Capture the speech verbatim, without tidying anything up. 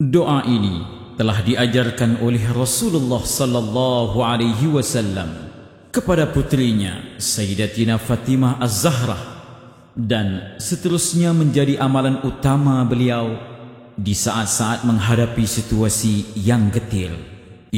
Doa ini telah diajarkan oleh Rasulullah sallallahu alaihi wasallam kepada putrinya Sayyidatina Fatimah Az-Zahra, dan seterusnya menjadi amalan utama beliau di saat-saat menghadapi situasi yang getir.